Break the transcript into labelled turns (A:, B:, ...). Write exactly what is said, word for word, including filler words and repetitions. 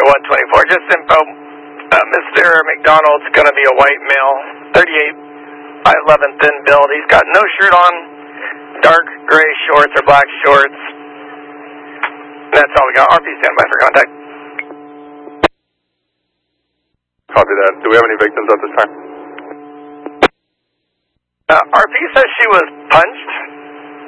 A: one twenty-four, just info. Uh, Mister McDonald's going to be a white male, thirty-eight by eleven thin build. He's got no shirt on, dark gray shorts or black shorts. That's all we got. R P standby for contact.
B: Copy that. Do we have any victims at this time?
A: Uh, R P says she was punched.